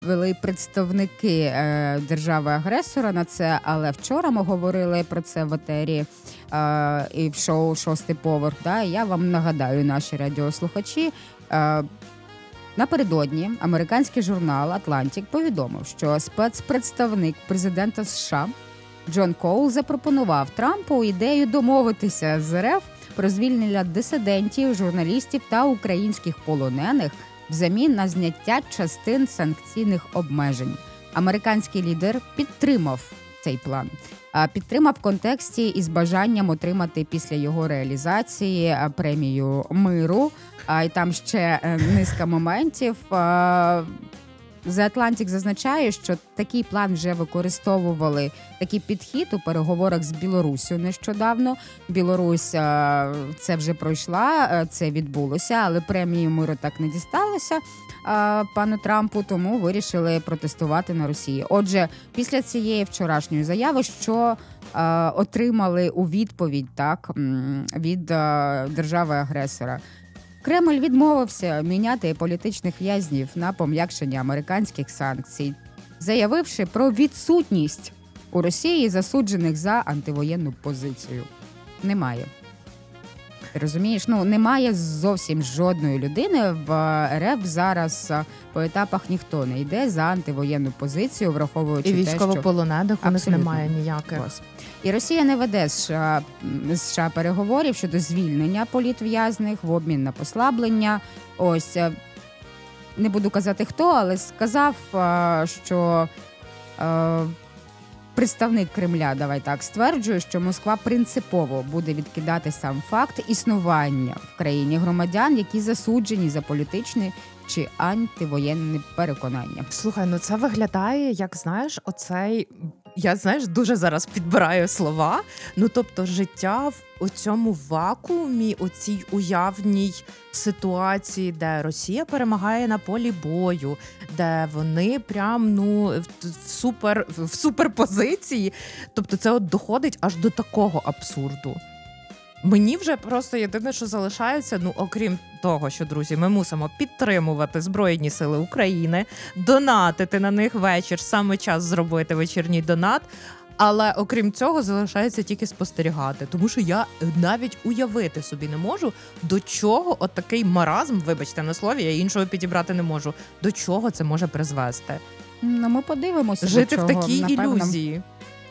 вели представники держави-агресора на це, але вчора ми говорили про це в етері і в шоу «Шостий поверх». Да? І я вам нагадаю, наші радіослухачі, напередодні американський журнал «Атлантик» повідомив, що спецпредставник президента США Джон Коул запропонував Трампу ідею домовитися з РФ про звільнення дисидентів, журналістів та українських полонених взамін на зняття частин санкційних обмежень. Американський лідер підтримав цей план. Підтримав в контексті із бажанням отримати після його реалізації премію миру. І там ще низка моментів. The Atlantic зазначає, що такий план вже використовували, такий підхід у переговорах з Білоруссю нещодавно. Білорусь це вже пройшла, це відбулося, але премії миру так не дісталося пану Трампу, тому вирішили протестувати на Росії. Отже, після цієї вчорашньої заяви, що отримали у відповідь від держави-агресора? Кремль відмовився міняти політичних в'язнів на пом'якшення американських санкцій, заявивши про відсутність у Росії засуджених за антивоєнну позицію. Немає. Розумієш? Немає зовсім жодної людини в РФ зараз по етапах ніхто не йде за антивоєнну позицію, враховуючи і те, що... військовополонених у них немає ніяких. Ось. І Росія не веде з США переговорів щодо звільнення політв'язних в обмін на послаблення. Ось, не буду казати хто, але сказав, що представник Кремля, стверджує, що Москва принципово буде відкидати сам факт існування в країні громадян, які засуджені за політичні чи антивоєнне переконання. Слухай, це виглядає, як, я дуже зараз підбираю слова, тобто життя в цьому вакуумі, у цій уявній ситуації, де Росія перемагає на полі бою, де вони прям, в суперпозиції, тобто це доходить аж до такого абсурду. Мені вже просто єдине, що залишається, окрім того, що, друзі, ми мусимо підтримувати Збройні Сили України, донатити на них вечір, саме час зробити вечірній донат, але окрім цього залишається тільки спостерігати, тому що я навіть уявити собі не можу, до чого такий маразм, вибачте на слові, я іншого підібрати не можу, до чого це може призвести. Ми подивимося. Жити в такій ілюзії.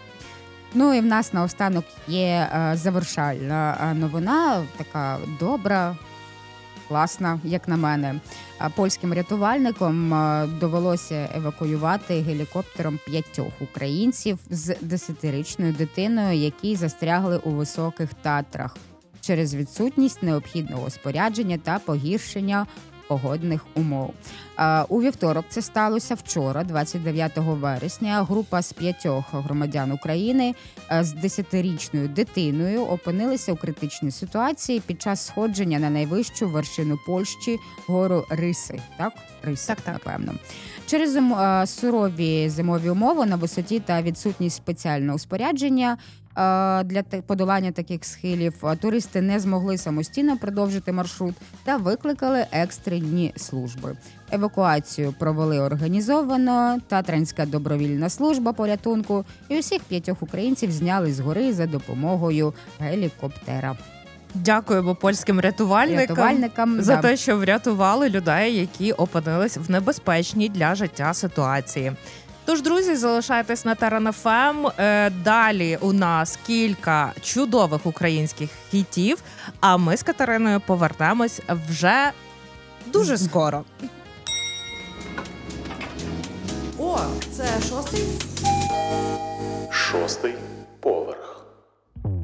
І в нас наостанок є завершальна новина, така добра, класна, як на мене. Польським рятувальникам довелося евакуювати гелікоптером 5 українців з 10-річною дитиною, які застрягли у Високих Татрах через відсутність необхідного спорядження та погіршення погодних умов. У вівторок це сталося вчора, 29 вересня. Група з 5 громадян України з 10-річною дитиною опинилися у критичній ситуації під час сходження на найвищу вершину Польщі – гору Риси. Так? Риси, напевно. Через сурові зимові умови на висоті та відсутність спеціального спорядження для подолання таких схилів туристи не змогли самостійно продовжити маршрут та викликали екстрені служби. Евакуацію провели організовано Татранська добровільна служба порятунку, і усіх 5 українців зняли з гори за допомогою гелікоптера. Дякуємо польським рятувальникам за те, що врятували людей, які опинились в небезпечній для життя ситуації. Тож, друзі, залишайтесь на Терен ФМ. Далі у нас кілька чудових українських хітів, а ми з Катериною повернемось вже дуже скоро. О, це шостий? Шостий